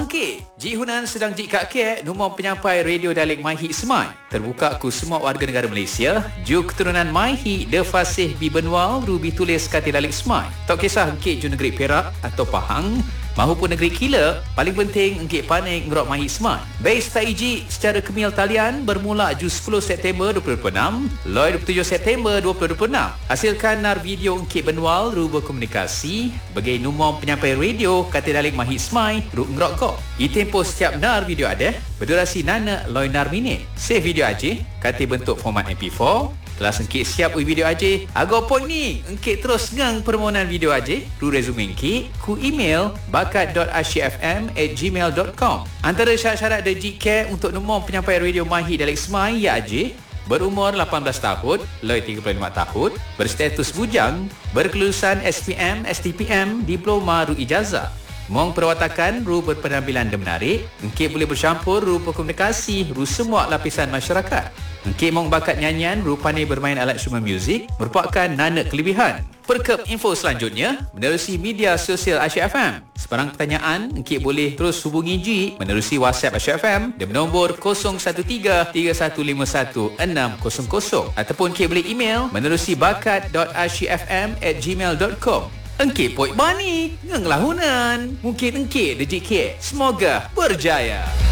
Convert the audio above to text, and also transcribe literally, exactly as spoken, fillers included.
Angkit. Ji Hunan sedang Ji Kak Kek, nombor penyampai radio Dialek MyHit Smart. Terbuka ku semua warga negara Malaysia. Ju keturunan MyHit, De Fasih Bi Benwal, Rubi tulis kata Dialek Smart. Tak kisah Angkit ju negeri Perak atau Pahang, mahupun negeri Kila, paling penting Angkit panik ngerok MyHit Smart. Base tak iji secara kemil talian bermula ju sepuluh September dua ribu dua puluh enam, loi dua puluh tujuh September dua ribu dua puluh enam. Hasilkan nar video Angkit Benwal ruba komunikasi bagi nombor penyampai radio kata Dialek MyHit Smart ruk ngerok ko. Itempo setiap nar video ada berdurasi nana loi nar minit. Save video aja kata bentuk format M P four. Kelas Angkit siap ui video aja. Agak poin ni, Angkit terus ngang permohonan video aja. Ru resume Angkit, ku email bakat dot asyikfm at gmail dot com. Antara syarat-syarat D J K untuk nombor penyampai radio MyHit Dialek Smart ya aja. Berumur lapan belas tahun, loi tiga puluh lima tahun, berstatus bujang, berkelulusan S P M, S T P M, diploma ru ijazah. Mong perwatakan ru berpenampilan dan menarik, Angkit boleh bercampur ru berkomunikasi ru semua lapisan masyarakat. Angkit mong bakat nyanyian ru pandai bermain alat instrumen muzik merupakan nana kelebihan. Perkep info selanjutnya menerusi media sosial Asyik F M. Sebarang pertanyaan, Angkit boleh terus hubungi Ji menerusi WhatsApp Asyik F M di nombor kosong satu tiga tiga satu lima satu enam kosong kosong ataupun Angkit boleh email menerusi bakat dot asyikfm at gmail dot com. Angkit poik bani, ngeng lahunan. Mungkin Angkit D J K. Semoga berjaya.